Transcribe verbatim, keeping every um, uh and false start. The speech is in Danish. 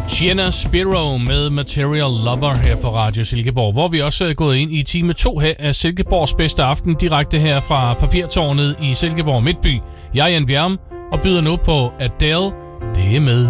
Gianna Spiro med Material Lover her på Radio Silkeborg, hvor vi også er gået ind i time to her af Silkeborgs bedste aften, direkte her fra Papirtårnet i Silkeborg Midtby. Jeg er Jan Bjerm og byder nu på Adele. Det er med